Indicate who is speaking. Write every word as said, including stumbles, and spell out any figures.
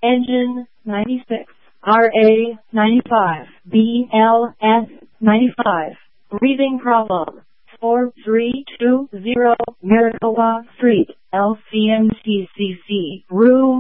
Speaker 1: Engine ninety-six, R A ninety-five, B L S ninety-five. Breathing problem. four three two zero Maricopa Street, L C M T C C, room